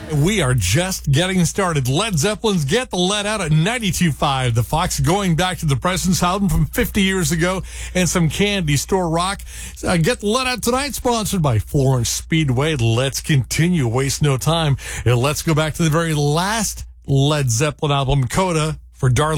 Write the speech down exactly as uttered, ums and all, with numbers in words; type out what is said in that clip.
We are just getting started. Led Zeppelin's Get the Lead Out at ninety-two point five. The Fox going back to the President's album from fifty years ago and some Candy Store rock. Uh, Get the Lead Out tonight, sponsored by Florence Speedway. Let's continue. Waste no time. And let's go back to the very last Led Zeppelin album, Coda, for Darlene.